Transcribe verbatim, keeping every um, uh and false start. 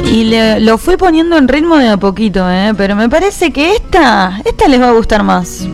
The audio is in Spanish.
Y le, lo fui poniendo en ritmo de a poquito, ¿eh? Pero me parece que esta, esta les va a gustar más.